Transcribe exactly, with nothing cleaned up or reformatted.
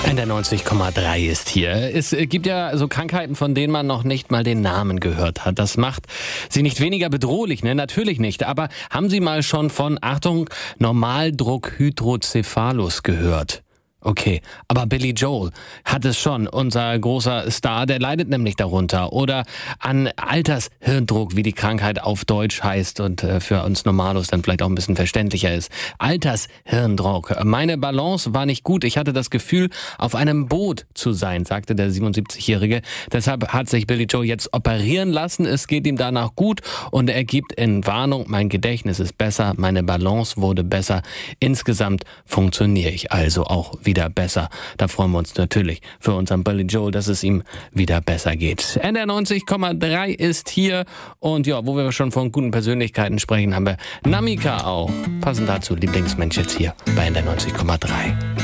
N D R neunzig Komma drei ist hier. Es gibt ja so Krankheiten, von denen man noch nicht mal den Namen gehört hat. Das macht sie nicht weniger bedrohlich, ne? Natürlich nicht. Aber haben Sie mal schon von, Achtung, Normaldruckhydrocephalus gehört? Okay, aber Billy Joel hat es schon, unser großer Star, der leidet nämlich darunter. Oder an Altershirndruck, wie die Krankheit auf Deutsch heißt und äh, für uns Normalos dann vielleicht auch ein bisschen verständlicher ist. Altershirndruck. Meine Balance war nicht gut. Ich hatte das Gefühl, auf einem Boot zu sein, sagte der siebenundsiebzigjährige. Deshalb hat sich Billy Joel jetzt operieren lassen. Es geht ihm danach gut und er gibt in Warnung, mein Gedächtnis ist besser, meine Balance wurde besser. Insgesamt funktioniere ich also auch wieder. wieder besser. Da freuen wir uns natürlich für unseren Billy Joel, dass es ihm wieder besser geht. N D R neunzig Komma drei ist hier und ja, wo wir schon von guten Persönlichkeiten sprechen, haben wir Namika auch. Passend dazu Lieblingsmensch jetzt hier bei N D R neunzig Komma drei.